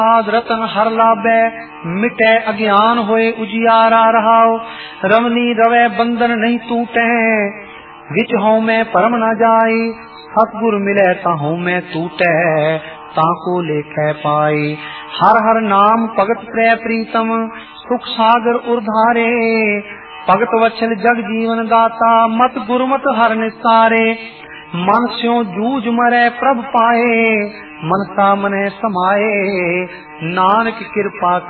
रतन हर लाभै मिटै अज्ञान होए उजियारा रहाओ। रमनी रवै बंधन नहीं टूटै विच हूँ मैं परम न जाए। सतगुर मिलै ताहू मैं टूटै ताको लेखै पाए। हर हर नाम भगत प्रै प्रीतम सुख सागर उर्धारे। भगत वत्सल जग जीवन दाता मत गुरमत हर निसारे। मन स्यों जूझ मरै प्रभ पाए मनसा मनै समाए। नानक कृपा